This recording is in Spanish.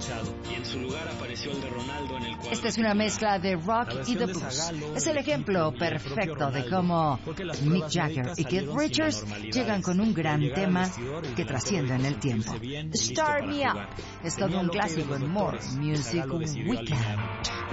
y en su lugar apareció el de Ronaldo en el cual... Esta es una mezcla de rock y de blues. Es el ejemplo perfecto de cómo Mick Jagger y Keith Richards llegan con un gran tema que trasciende en el tiempo. Start Me Up es todo un clásico en More Music Weekend.